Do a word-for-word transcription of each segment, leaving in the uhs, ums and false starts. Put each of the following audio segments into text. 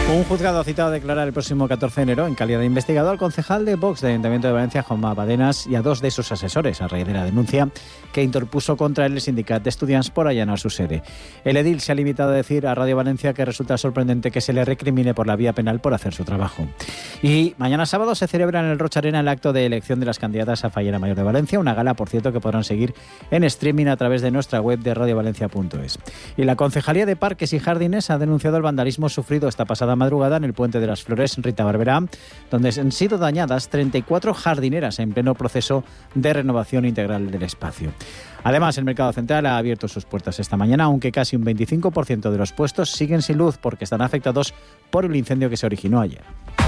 Un juzgado ha citado a declarar el próximo catorce de enero en calidad de investigado al concejal de Vox del Ayuntamiento de Valencia, Juanma Badenas, y a dos de sus asesores, a raíz de la denuncia que interpuso contra él el sindicato de estudiantes por allanar su sede. El edil se ha limitado a decir a Radio Valencia que resulta sorprendente que se le recrimine por la vía penal por hacer su trabajo. Y mañana sábado se celebra en el Rocha Arena el acto de elección de las candidatas a Fallera Mayor de Valencia, una gala, por cierto, que podrán seguir en streaming a través de nuestra web de radio valencia punto es. Y la Concejalía de Parques y Jardines ha denunciado el vandalismo sufrido esta pasada madrugada en el Puente de las Flores, Rita Barberá, donde han sido dañadas treinta y cuatro jardineras en pleno proceso de renovación integral del espacio. Además, el Mercado Central ha abierto sus puertas esta mañana, aunque casi un veinticinco por ciento de los puestos siguen sin luz porque están afectados por el incendio que se originó ayer.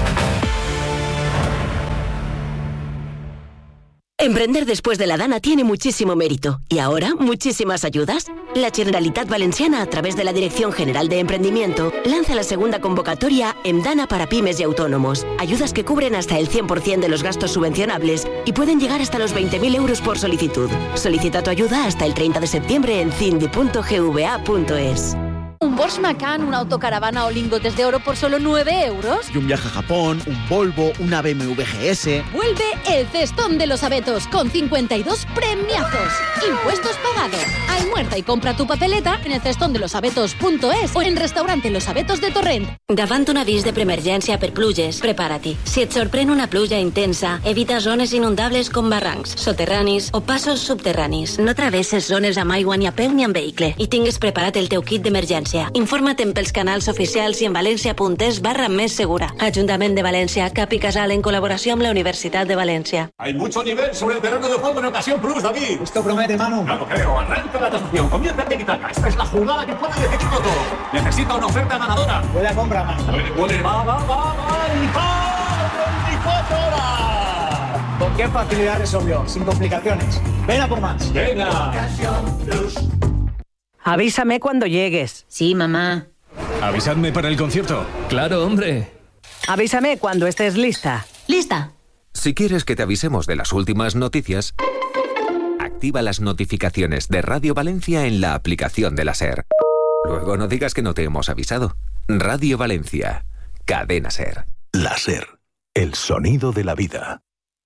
Emprender después de la Dana tiene muchísimo mérito. ¿Y ahora muchísimas ayudas? La Generalitat Valenciana, a través de la Dirección General de Emprendimiento, lanza la segunda convocatoria EMDANA para pymes y autónomos. Ayudas que cubren hasta el cien por ciento de los gastos subvencionables y pueden llegar hasta los veinte mil euros por solicitud. Solicita tu ayuda hasta el treinta de septiembre en cindi punto gva punto es. Un Porsche Macan, una autocaravana o lingotes de oro por solo nueve euros. Y un viaje a Japón, un Volvo, una B M W G S. Vuelve el Cestón de los Abetos con cincuenta y dos premiazos. Impuestos pagados. Almuerza y compra tu papeleta en el cestón de los abetos punto es o en restaurante Los Abetos de Torrent. Davant un avís de preemergència per pluges, prepara-t'hi. Si et sorprèn una pluja intensa, evita zones inundables com barrancs, soterranis o passos subterranis. No travesses zones amb aigua ni a peu ni amb vehicle i tingues preparat el teu kit d'emergència. Informa't pels canals oficials i en valencia punto es barra més segura. Ajuntament de València, Cap i Casal en colaboració amb la Universitat de València. Hay mucho nivel sobre el terreno de juego en Ocasión Plus, David. Esto promete, Manu. No lo creo. Arranca la tasación. Comienza el tiki-taka. Esta es la jugada que puede decidirlo todo. Necesita una oferta ganadora. Puede compra, Manu. Puede, puede. Va, va, va, va. ¡Y veinticuatro horas! ¿Con qué facilidad resolvió? Sin complicaciones. Ven a por más. Venga. Ocasión Plus. Avísame cuando llegues. Sí, mamá. ¿Avisadme para el concierto? Claro, hombre. Avísame cuando estés lista. Lista. Si quieres que te avisemos de las últimas noticias, activa las notificaciones de Radio Valencia en la aplicación de la SER. Luego no digas que no te hemos avisado. Radio Valencia. Cadena SER. La SER. El sonido de la vida.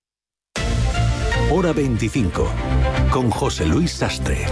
Hora veinticinco. Con José Luis Sastre.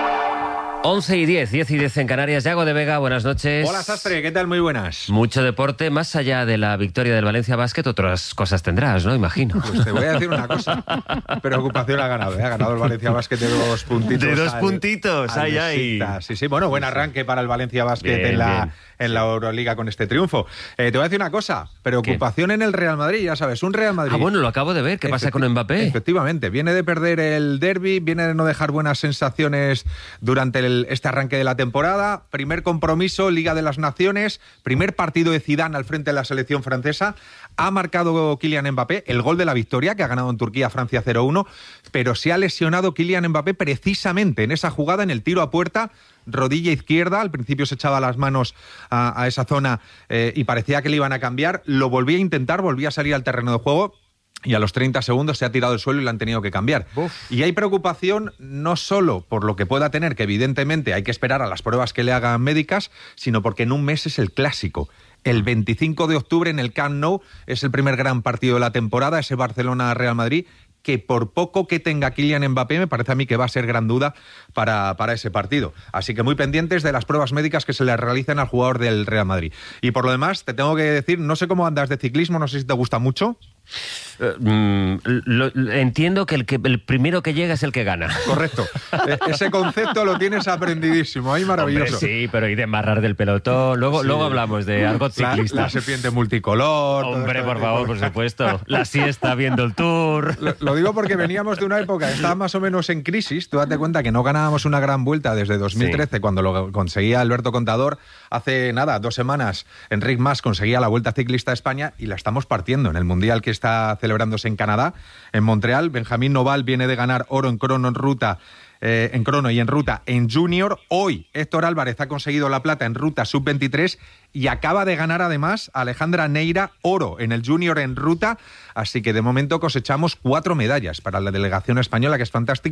once y diez, diez y diez en Canarias. Yago de Vega, buenas noches. Hola, Sastre, ¿qué tal? Muy buenas. Mucho deporte, más allá de la victoria del Valencia Basket, otras cosas tendrás, ¿no? Imagino. Pues te voy a decir una cosa. Preocupación ha ganado, ¿eh? Ha ganado el Valencia Basket de dos puntitos. De dos al, puntitos, al ay, ay. Sí, sí, bueno, buen arranque para el Valencia Basket Bien, en, la, bien. en la Euroliga con este triunfo. Eh, te voy a decir una cosa. Preocupación ¿Qué? En el Real Madrid, ya sabes, un Real Madrid. Ah, bueno, lo acabo de ver. ¿Qué pasa con Mbappé? Efectivamente, viene de perder el derbi, viene de no dejar buenas sensaciones durante el, este arranque de la temporada. Primer compromiso, Liga de las Naciones, primer partido de Zidane al frente de la selección francesa. Ha marcado Kylian Mbappé el gol de la victoria, que ha ganado en Turquía Francia cero uno, pero se ha lesionado Kylian Mbappé precisamente en esa jugada, en el tiro a puerta, rodilla izquierda. Al principio se echaba las manos a, a esa zona eh, y parecía que le iban a cambiar. Lo volvía a intentar, volvía a salir al terreno de juego. Y a los treinta segundos se ha tirado al suelo y lo han tenido que cambiar. Uf. Y hay preocupación no solo por lo que pueda tener, que evidentemente hay que esperar a las pruebas que le hagan médicas, sino porque en un mes es el clásico. El veinticinco de octubre en el Camp Nou es el primer gran partido de la temporada, ese Barcelona-Real Madrid, que por poco que tenga Kylian Mbappé, me parece a mí que va a ser gran duda para, para ese partido. Así que muy pendientes de las pruebas médicas que se le realicen al jugador del Real Madrid. Y por lo demás, te tengo que decir, no sé cómo andas de ciclismo, no sé si te gusta mucho. Uh, mm, lo, lo, entiendo que el, que el primero que llega es el que gana. Correcto. E- ese concepto lo tienes aprendidísimo. Ahí maravilloso. Hombre, sí, pero y de embarrar del pelotón. Luego, sí. luego hablamos de algo ciclista. La, la serpiente multicolor. Hombre, por favor, por supuesto. La siesta viendo el Tour. Lo, lo digo porque veníamos de una época que estaba más o menos en crisis. Tú date cuenta que no ganábamos una gran vuelta desde dos mil trece, sí. cuando lo conseguía Alberto Contador. Hace nada, dos semanas, Enric Mas conseguía la Vuelta Ciclista a España y la estamos partiendo en el Mundial que está celebrándose en Canadá, en Montreal. Benjamín Noval viene de ganar oro en crono en ruta, eh, en crono y en ruta en junior. Hoy Héctor Álvarez ha conseguido la plata en ruta sub veintitrés y acaba de ganar además Alejandra Neira oro en el junior en ruta. Así que de momento cosechamos cuatro medallas para la delegación española, que es fantástico.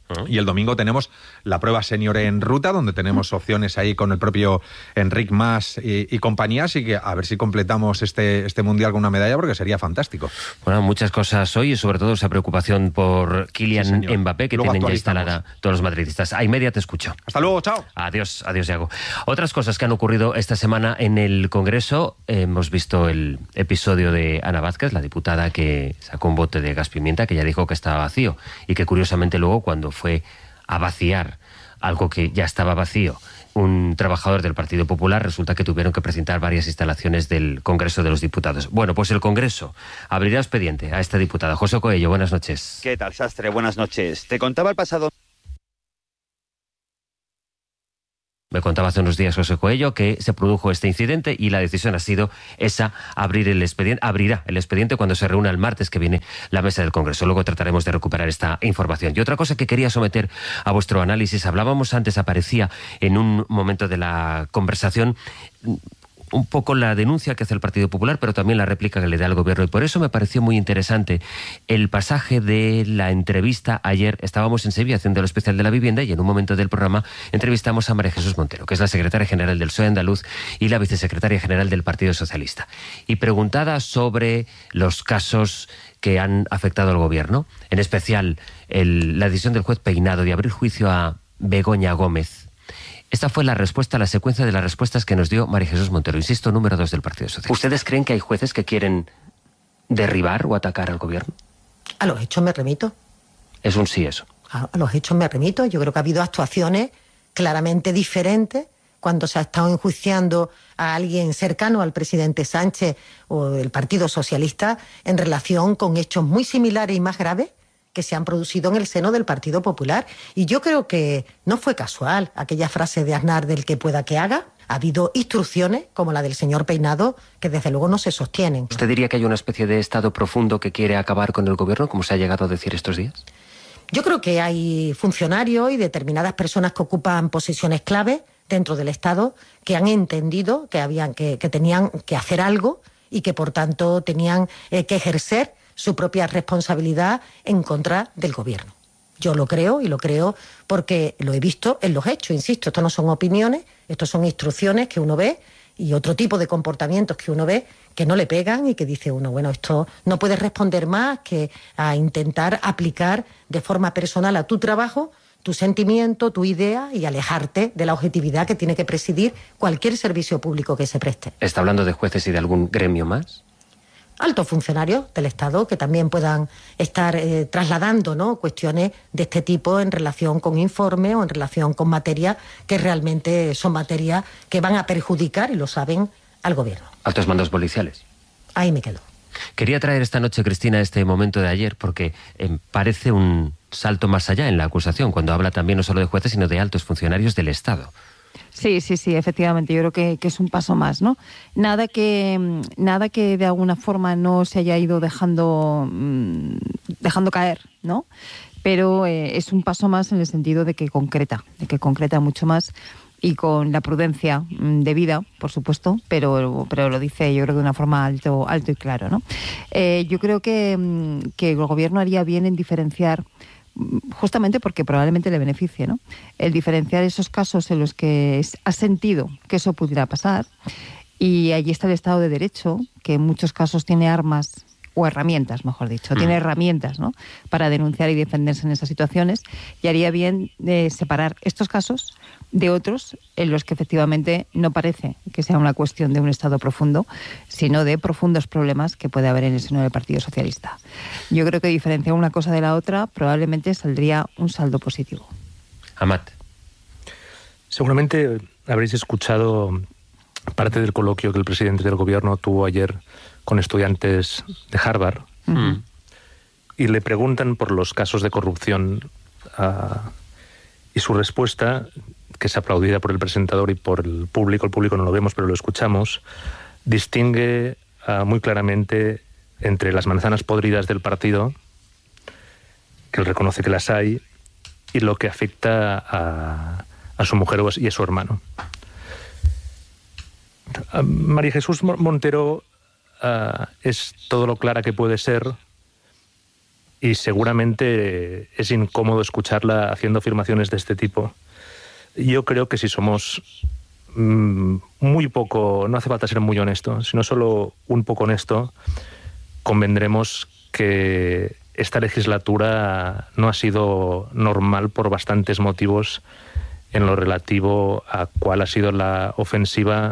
Y el domingo tenemos la prueba senior en ruta, donde tenemos opciones ahí con el propio Enric Mas y, y compañía, así que a ver si completamos este, este Mundial con una medalla, porque sería fantástico. Bueno, muchas cosas hoy y sobre todo esa preocupación por Kylian sí, Mbappé, que luego tienen ya instalada todos los madridistas. A y media te escucho. Hasta luego, chao. Adiós, adiós, Iago. Otras cosas que han ocurrido esta semana en el Congreso, hemos visto el episodio de Ana Vázquez, la diputada que sacó un bote de gas pimienta, que ya dijo que estaba vacío y que curiosamente luego cuando fue a vaciar algo que ya estaba vacío, un trabajador del Partido Popular, resulta que tuvieron que presentar varias instalaciones del Congreso de los Diputados. Bueno, pues el Congreso abrirá expediente a esta diputada. José Coello, buenas noches. ¿Qué tal, Sastre? Buenas noches. Te contaba el pasado... Me contaba hace unos días José Coello que se produjo este incidente y la decisión ha sido esa, abrir el expediente, abrirá el expediente cuando se reúna el martes que viene la mesa del Congreso. Luego trataremos de recuperar esta información. Y otra cosa que quería someter a vuestro análisis, hablábamos antes, aparecía en un momento de la conversación un poco la denuncia que hace el Partido Popular, pero también la réplica que le da al Gobierno. Y por eso me pareció muy interesante el pasaje de la entrevista. Ayer estábamos en Sevilla haciendo el especial de la vivienda y en un momento del programa entrevistamos a María Jesús Montero, que es la secretaria general del P S O E andaluz y la vicesecretaria general del Partido Socialista. Y preguntada sobre los casos que han afectado al Gobierno, en especial el, la decisión del juez Peinado de abrir juicio a Begoña Gómez. Esta fue la respuesta, la secuencia de las respuestas que nos dio María Jesús Montero, insisto, número dos del Partido Socialista. ¿Ustedes creen que hay jueces que quieren derribar o atacar al Gobierno? A los hechos me remito. Es un sí eso. A, a los hechos me remito. Yo creo que ha habido actuaciones claramente diferentes cuando se ha estado enjuiciando a alguien cercano al presidente Sánchez o del Partido Socialista en relación con hechos muy similares y más graves que se han producido en el seno del Partido Popular. Y yo creo que no fue casual aquella frase de Aznar del que pueda que haga. Ha habido instrucciones, como la del señor Peinado, que desde luego no se sostienen. ¿Usted diría que hay una especie de estado profundo que quiere acabar con el Gobierno, como se ha llegado a decir estos días? Yo creo que hay funcionarios y determinadas personas que ocupan posiciones clave dentro del Estado que han entendido que, habían, que, que tenían que hacer algo y que, por tanto, tenían eh, que ejercer su propia responsabilidad en contra del Gobierno. Yo lo creo y lo creo porque lo he visto en los hechos, insisto, esto no son opiniones, esto son instrucciones que uno ve y otro tipo de comportamientos que uno ve que no le pegan y que dice uno, bueno, esto no puedes responder más que a intentar aplicar de forma personal a tu trabajo tu sentimiento, tu idea y alejarte de la objetividad que tiene que presidir cualquier servicio público que se preste. ¿Está hablando de jueces y de algún gremio más? Altos funcionarios del Estado que también puedan estar eh, trasladando, ¿no?, cuestiones de este tipo en relación con informes o en relación con materias que realmente son materias que van a perjudicar, y lo saben, al Gobierno. Altos mandos policiales. Ahí me quedo. Quería traer esta noche, Cristina, este momento de ayer, porque eh, parece un salto más allá en la acusación, cuando habla también no solo de jueces, sino de altos funcionarios del Estado. Sí, sí, sí, efectivamente, yo creo que, que es un paso más, ¿no? Nada que, nada que de alguna forma no se haya ido dejando, mmm, dejando caer, ¿no? Pero eh, es un paso más en el sentido de que concreta, de que concreta mucho más y con la prudencia mmm, debida, por supuesto, pero, pero lo dice yo creo de una forma alto, alto y claro, ¿no? Eh, yo creo que, mmm, que el Gobierno haría bien en diferenciar, justamente porque probablemente le beneficie, ¿no?, el diferenciar esos casos en los que ha sentido que eso pudiera pasar, y allí está el Estado de Derecho, que en muchos casos tiene armas, o herramientas, mejor dicho, tiene herramientas, ¿no?, para denunciar y defenderse en esas situaciones, y haría bien de separar estos casos de otros en los que efectivamente no parece que sea una cuestión de un Estado profundo, sino de profundos problemas que puede haber en el seno del Partido Socialista. Yo creo que diferenciar una cosa de la otra probablemente saldría un saldo positivo. Amat. Seguramente habréis escuchado parte del coloquio que el presidente del Gobierno tuvo ayer con estudiantes de Harvard, uh-huh. y le preguntan por los casos de corrupción uh, y su respuesta, que es aplaudida por el presentador y por el público, el público no lo vemos pero lo escuchamos, distingue uh, muy claramente entre las manzanas podridas del partido, que él reconoce que las hay, y lo que afecta a, a su mujer y a su hermano. Uh, María Jesús Montero uh, es todo lo clara que puede ser, y seguramente es incómodo escucharla haciendo afirmaciones de este tipo. Yo creo que si somos mmm, muy poco, no hace falta ser muy honesto, sino solo un poco honesto, convendremos que esta legislatura no ha sido normal por bastantes motivos en lo relativo a cuál ha sido la ofensiva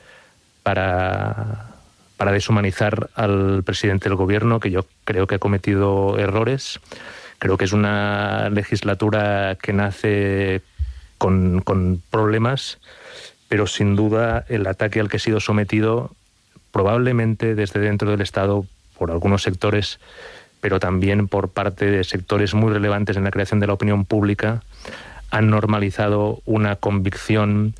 para, para deshumanizar al presidente del gobierno, que yo creo que ha cometido errores. Creo que es una legislatura que nace con, con problemas, pero sin duda el ataque al que ha sido sometido, probablemente desde dentro del Estado, por algunos sectores, pero también por parte de sectores muy relevantes en la creación de la opinión pública, han normalizado una convicción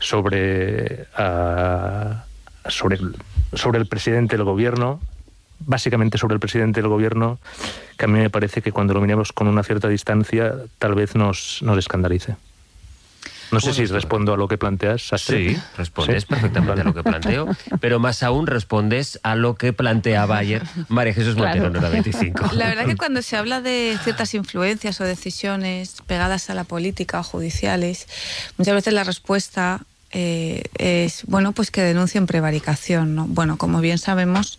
sobre, uh, sobre, el, sobre el presidente del gobierno, básicamente sobre el presidente del gobierno, que a mí me parece que cuando lo miremos con una cierta distancia, tal vez nos, nos escandalice. No sé si respondo a lo que planteas, Sastre. Sí, respondes ¿Sí? perfectamente a lo que planteo, pero más aún respondes a lo que planteaba ayer María Jesús Montero, claro. En Hora veinticinco. La verdad que cuando se habla de ciertas influencias o decisiones pegadas a la política o judiciales, muchas veces la respuesta eh, es, bueno, pues que denuncien prevaricación, ¿no? Bueno, como bien sabemos,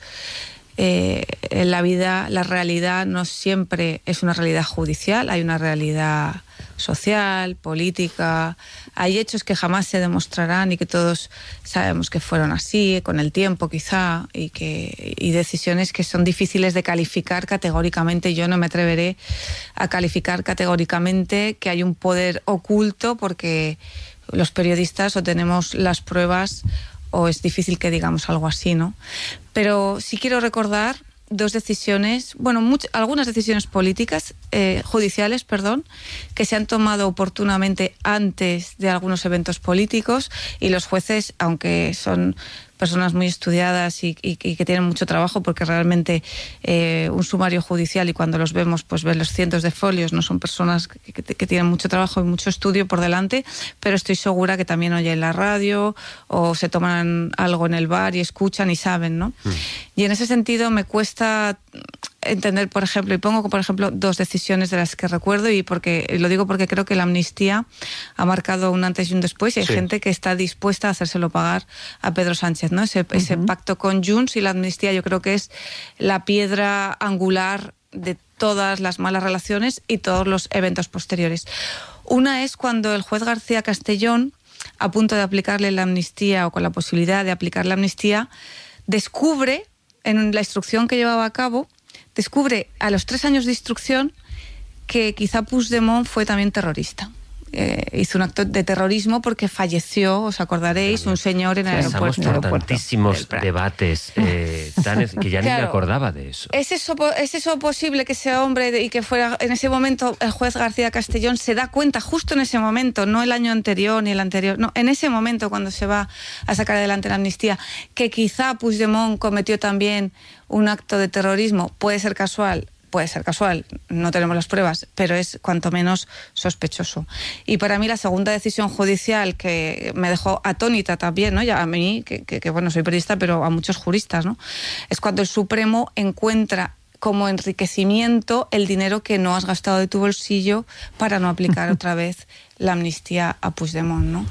Eh, en la vida, la realidad no siempre es una realidad judicial, hay una realidad social, política, hay hechos que jamás se demostrarán y que todos sabemos que fueron así, con el tiempo quizá, y, que, y decisiones que son difíciles de calificar categóricamente. Yo no me atreveré a calificar categóricamente que hay un poder oculto, porque los periodistas o tenemos las pruebas o es difícil que digamos algo así, ¿no? Pero sí quiero recordar dos decisiones, bueno, much, algunas decisiones políticas, eh, judiciales, perdón, que se han tomado oportunamente antes de algunos eventos políticos, y los jueces, aunque son personas muy estudiadas y, y, y que tienen mucho trabajo, porque realmente eh, un sumario judicial, y cuando los vemos, pues ven los cientos de folios, no son personas que, que, que tienen mucho trabajo y mucho estudio por delante, pero estoy segura que también oyen la radio o se toman algo en el bar y escuchan y saben, ¿no? Mm. Y en ese sentido me cuesta entender, por ejemplo, y pongo por ejemplo dos decisiones de las que recuerdo, y porque lo digo porque creo que la amnistía ha marcado un antes y un después, y hay sí. gente que está dispuesta a hacérselo pagar a Pedro Sánchez, ¿no? Ese, uh-huh. ese pacto con Junts y la amnistía, yo creo que es la piedra angular de todas las malas relaciones y todos los eventos posteriores. Una es cuando el juez García Castellón, a punto de aplicarle la amnistía o con la posibilidad de aplicar la amnistía, descubre en la instrucción que llevaba a cabo, descubre a los tres años de instrucción que quizá Puigdemont fue también terrorista. Eh, hizo un acto de terrorismo porque falleció, os acordaréis, un señor en el aeropuerto. Pasamos por tantísimos debates eh, tan, que ya claro, ni me acordaba de eso. ¿Es eso. ¿Es eso posible que ese hombre y que fuera en ese momento el juez García Castellón se da cuenta justo en ese momento, no el año anterior ni el anterior, no, en ese momento cuando se va a sacar adelante la amnistía, que quizá Puigdemont cometió también un acto de terrorismo? Puede ser casual. Puede ser casual, no tenemos las pruebas, pero es cuanto menos sospechoso. Y para mí la segunda decisión judicial que me dejó atónita también, ¿no? Ya a mí, que, que, que bueno, soy periodista, pero a muchos juristas, ¿no? Es cuando el Supremo encuentra como enriquecimiento el dinero que no has gastado de tu bolsillo para no aplicar otra vez la amnistía a Puigdemont, ¿no?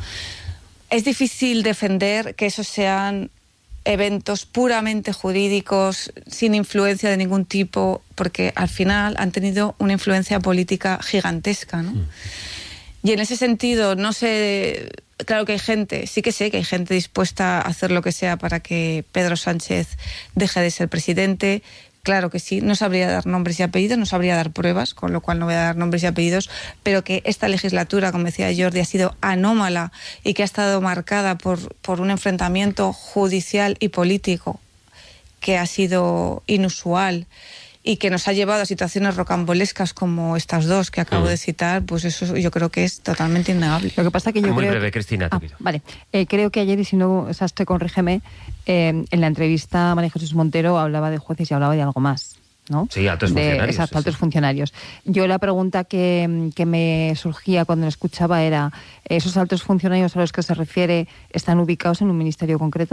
Es difícil defender que esos sean eventos puramente jurídicos, sin influencia de ningún tipo, porque al final han tenido una influencia política gigantesca, ¿no? Mm. Y en ese sentido, no sé, claro que hay gente, sí que sé que hay gente dispuesta a hacer lo que sea para que Pedro Sánchez deje de ser presidente. Claro que sí, no sabría dar nombres y apellidos, no sabría dar pruebas, con lo cual no voy a dar nombres y apellidos, pero que esta legislatura, como decía Jordi, ha sido anómala y que ha estado marcada por, por un enfrentamiento judicial y político que ha sido inusual y que nos ha llevado a situaciones rocambolescas como estas dos que acabo mm. de citar, pues eso yo creo que es totalmente innegable. Lo que pasa que yo Muy creo breve, que... Cristina. Ah, vale. Eh, creo que ayer, y si no, Sastre, corrígeme, eh, en la entrevista María Jesús Montero hablaba de jueces y hablaba de algo más, ¿no? Sí, altos de, funcionarios. Exacto, sí, altos sí. funcionarios. Yo la pregunta que, que me surgía cuando lo escuchaba era, ¿esos altos funcionarios a los que se refiere están ubicados en un ministerio concreto?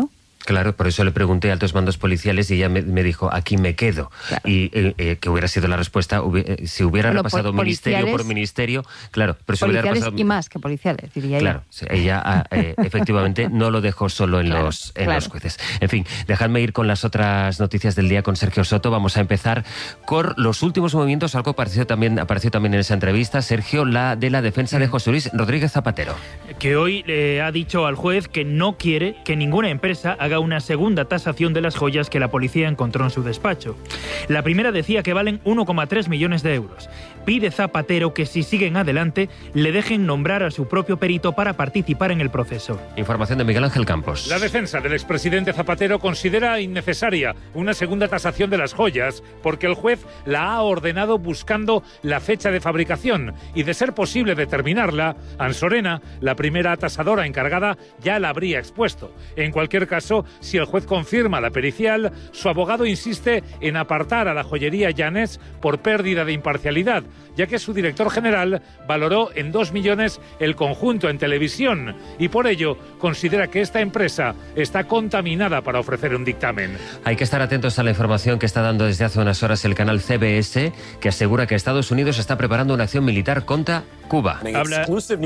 Claro, por eso le pregunté a altos mandos policiales y ella me, me dijo, aquí me quedo. Claro. Y eh, eh, que hubiera sido la respuesta, hubi eh, si hubiera bueno, repasado ministerio por ministerio, claro. Pero si policiales hubiera repasado, y más que policiales, diría claro, ella. Claro, ella eh, efectivamente no lo dejó solo en, claro, los, en claro. los jueces. En fin, dejadme ir con las otras noticias del día con Sergio Soto. Vamos a empezar con los últimos movimientos, algo apareció también, apareció también en esa entrevista, Sergio, la de la defensa de José Luis Rodríguez Zapatero. Que hoy le ha dicho al juez que no quiere que ninguna empresa haga una segunda tasación de las joyas que la policía encontró en su despacho. La primera decía que valen uno coma tres millones de euros. Pide Zapatero que si siguen adelante le dejen nombrar a su propio perito para participar en el proceso. Información de Miguel Ángel Campos. La defensa del expresidente Zapatero considera innecesaria una segunda tasación de las joyas porque el juez la ha ordenado buscando la fecha de fabricación y, de ser posible determinarla, Ansorena, la primera tasadora encargada, ya la habría expuesto. En cualquier caso, si el juez confirma la pericial, su abogado insiste en apartar a la joyería Llanes por pérdida de imparcialidad, ya que su director general valoró en dos millones el conjunto en televisión y por ello considera que esta empresa está contaminada para ofrecer un dictamen. Hay que estar atentos a la información que está dando desde hace unas horas el canal C B S, que asegura que Estados Unidos está preparando una acción militar contra Cuba. Habla...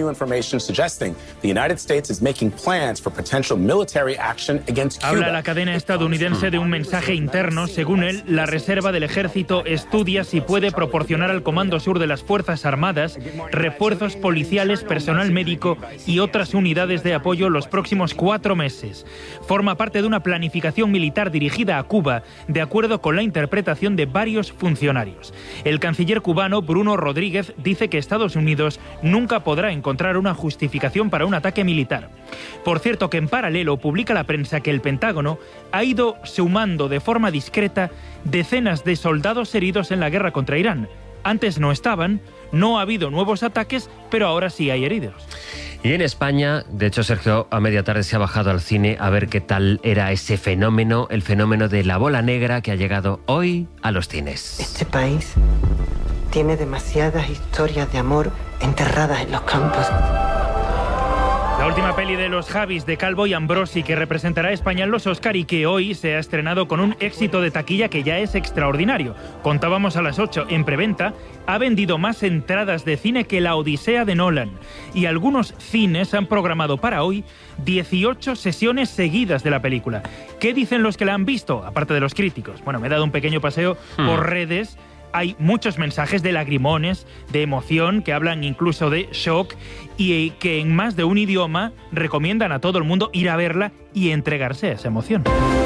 Habla la cadena estadounidense de un mensaje interno. Según él, la Reserva del Ejército estudia si puede proporcionar al Comando Sur de las Fuerzas Armadas refuerzos policiales, personal médico y otras unidades de apoyo los próximos cuatro meses. Forma parte de una planificación militar dirigida a Cuba, de acuerdo con la interpretación de varios funcionarios. El canciller cubano, Bruno Rodríguez, dice que Estados Unidos nunca podrá encontrar una justificación para un ataque militar. Por cierto, que en paralelo publica la prensa que el Pentágono ha ido sumando de forma discreta decenas de soldados heridos en la guerra contra Irán. Antes no estaban, no ha habido nuevos ataques, pero ahora sí hay heridos. Y en España, de hecho, Sergio, a media tarde se ha bajado al cine a ver qué tal era ese fenómeno, el fenómeno de la bola negra que ha llegado hoy a los cines. Este país tiene demasiadas historias de amor enterradas en los campos. La última peli de los Javis de Calvo y Ambrosi, que representará a España en los Oscar y que hoy se ha estrenado con un éxito de taquilla que ya es extraordinario. Contábamos a las ocho en preventa, ha vendido más entradas de cine que La Odisea de Nolan. Y algunos cines han programado para hoy dieciocho sesiones seguidas de la película. ¿Qué dicen los que la han visto, aparte de los críticos? Bueno, me he dado un pequeño paseo hmm. por redes. Hay muchos mensajes de lagrimones, de emoción, que hablan incluso de shock y que en más de un idioma recomiendan a todo el mundo ir a verla y entregarse a esa emoción.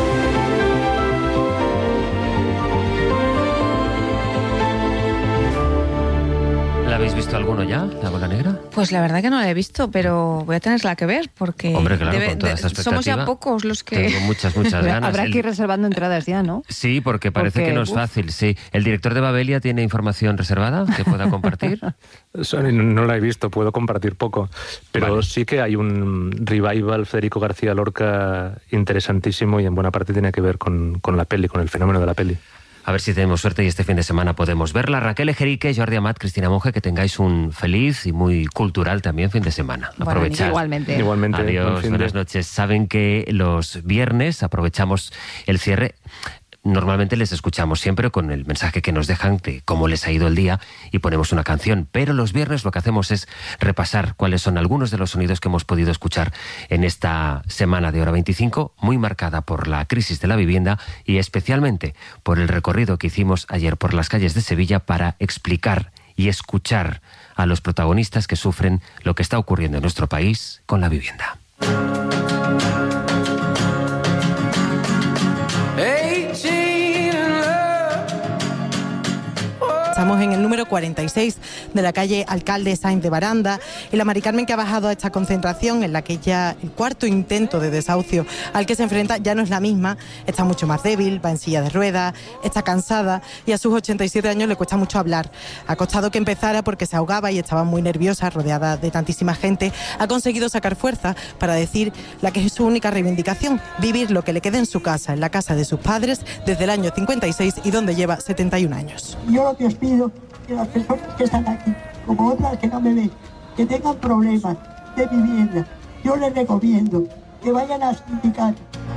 ¿La habéis visto alguno ya, La Bola Negra? Pues la verdad que no la he visto, pero voy a tenerla que ver porque Hombre, claro, debe, con toda esta expectativa, somos ya pocos los que... Tengo muchas, muchas ganas. Habrá el... que ir reservando entradas ya, ¿no? Sí, porque parece porque, que no es uf. fácil, sí. ¿El director de Babelia tiene información reservada que pueda compartir? Sorry, no la he visto, puedo compartir poco. Pero vale. Sí que hay un revival Federico García Lorca interesantísimo y en buena parte tiene que ver con, con la peli, con el fenómeno de la peli. A ver si tenemos suerte y este fin de semana podemos verla. Raquel Ejerique, Jordi Amat, Cristina Monge, que tengáis un feliz y muy cultural también fin de semana. Bueno, aprovechad. Igualmente. Igualmente. Adiós, buenas noches. Saben que los viernes aprovechamos el cierre. Normalmente les escuchamos siempre con el mensaje que nos dejan de cómo les ha ido el día y ponemos una canción, pero los viernes lo que hacemos es repasar cuáles son algunos de los sonidos que hemos podido escuchar en esta semana de Hora veinticinco, muy marcada por la crisis de la vivienda y especialmente por el recorrido que hicimos ayer por las calles de Sevilla para explicar y escuchar a los protagonistas que sufren lo que está ocurriendo en nuestro país con la vivienda. Estamos en el número cuarenta y seis de la calle Alcalde Sainz de Baranda y la Mari Carmen que ha bajado a esta concentración en la que ya el cuarto intento de desahucio al que se enfrenta ya no es la misma, está mucho más débil, va en silla de ruedas, está cansada y a sus ochenta y siete años le cuesta mucho hablar. Ha costado que empezara porque se ahogaba y estaba muy nerviosa, rodeada de tantísima gente. Ha conseguido sacar fuerza para decir la que es su única reivindicación, vivir lo que le quede en su casa, en la casa de sus padres desde el año cincuenta y seis y donde lleva setenta y un años. Yo lo que os pido que las personas que están aquí, como otras que no me ven, que tengan problemas de vivienda, yo les recomiendo que vayan a sindicatos,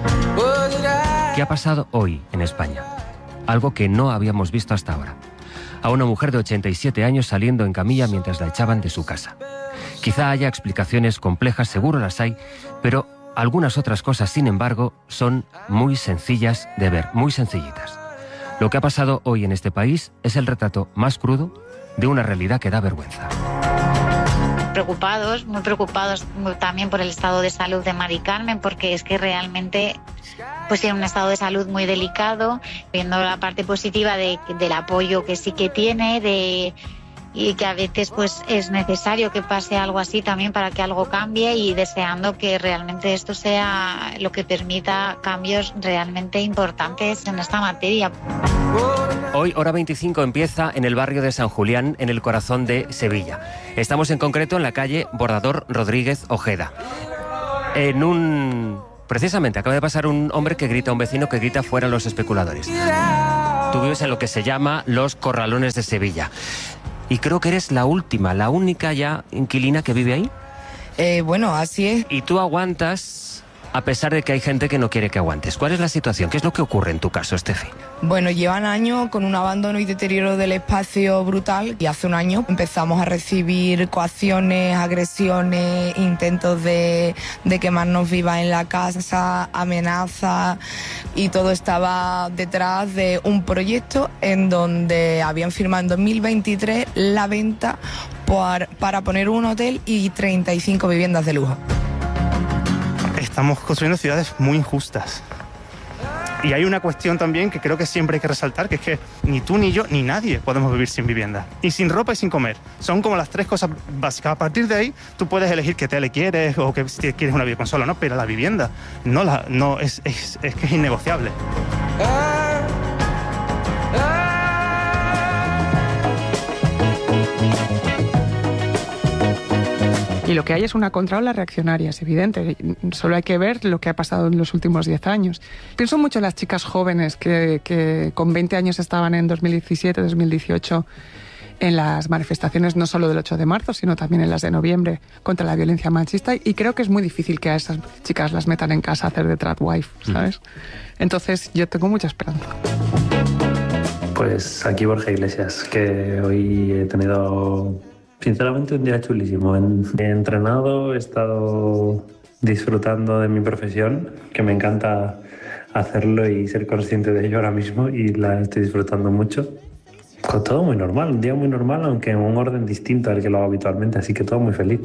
¿Qué ha pasado hoy en España? Algo que no habíamos visto hasta ahora. A una mujer de ochenta y siete años saliendo en camilla mientras la echaban de su casa. Quizá haya explicaciones complejas, seguro las hay, pero algunas otras cosas, sin embargo, son muy sencillas de ver, muy sencillitas. Lo que ha pasado hoy en este país es el retrato más crudo de una realidad que da vergüenza. Preocupados, muy preocupados también por el estado de salud de Mari Carmen, porque es que realmente pues tiene un estado de salud muy delicado, viendo la parte positiva de, del apoyo que sí que tiene, de, y que a veces pues es necesario que pase algo así también para que algo cambie, y deseando que realmente esto sea lo que permita cambios realmente importantes en esta materia. Hoy, hora veinticinco, empieza en el barrio de San Julián, en el corazón de Sevilla. Estamos en concreto en la calle Bordador Rodríguez Ojeda. En un... Precisamente, acaba de pasar un hombre que grita, un vecino que grita fuera los especuladores. Tú vives en lo que se llama los Corralones de Sevilla. Y creo que eres la última, la única ya inquilina que vive ahí. Eh, bueno, así es. Y tú aguantas a pesar de que hay gente que no quiere que aguantes. ¿Cuál es la situación? ¿Qué es lo que ocurre en tu caso, Estefi? Bueno, llevan años con un abandono y deterioro del espacio brutal, y hace un año empezamos a recibir coacciones, agresiones, intentos de, de quemarnos vivas en la casa, amenazas, y todo estaba detrás de un proyecto en donde habían firmado en dos mil veintitrés la venta por, para poner un hotel y treinta y cinco viviendas de lujo. Estamos construyendo ciudades muy injustas. Y hay una cuestión también que creo que siempre hay que resaltar, que es que ni tú, ni yo, ni nadie podemos vivir sin vivienda. Y sin ropa y sin comer. Son como las tres cosas básicas. A partir de ahí, tú puedes elegir qué tele quieres o que si quieres una videoconsola, ¿no? Pero la vivienda no, la, no es, es, es que es innegociable. Y lo que hay es una contraola reaccionaria, es evidente. Solo hay que ver lo que ha pasado en los últimos diez años. Pienso mucho en las chicas jóvenes que, que con veinte años estaban en dos mil diecisiete, dos mil dieciocho en las manifestaciones no solo del ocho de marzo, sino también en las de noviembre contra la violencia machista. Y creo que es muy difícil que a esas chicas las metan en casa a hacer de tradwife, ¿sabes? Entonces yo tengo mucha esperanza. Pues aquí Borja Iglesias, que hoy he tenido... Sinceramente un día chulísimo. He entrenado, he estado disfrutando de mi profesión, que me encanta hacerlo y ser consciente de ello ahora mismo, y la estoy disfrutando mucho. Con todo muy normal, un día muy normal, aunque en un orden distinto al que lo hago habitualmente, así que todo muy feliz.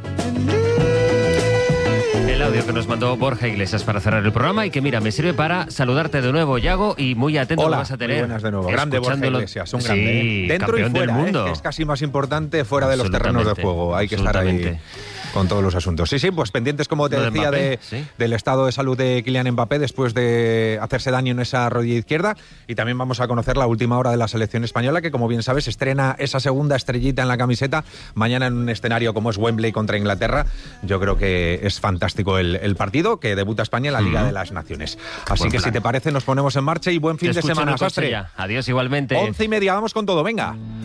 El audio que nos mandó Borja Iglesias para cerrar el programa, y que mira, me sirve para saludarte de nuevo, Yago, y muy atento. Hola, lo vas a tener. Muy buenas de nuevo. Grande Borja Iglesias, un grande. Sí, ¿eh? Dentro y fuera, del mundo. ¿eh? Que es casi más importante fuera de los terrenos de juego. Hay que estar ahí con todos los asuntos. Sí, sí, pues pendientes, como te Lo decía, de Mbappé, de, sí. del estado de salud de Kylian Mbappé después de hacerse daño en esa rodilla izquierda. Y también vamos a conocer la última hora de la selección española, que como bien sabes estrena esa segunda estrellita en la camiseta mañana en un escenario como es Wembley contra Inglaterra. Yo creo que es fantástico el, el partido, que debuta España en la Liga mm. de las Naciones. Así Buen que plan. si te parece nos ponemos en marcha, y buen fin Te de escucho semana, en el coche Sastre. ya. Adiós igualmente. Once y media, vamos con todo, venga.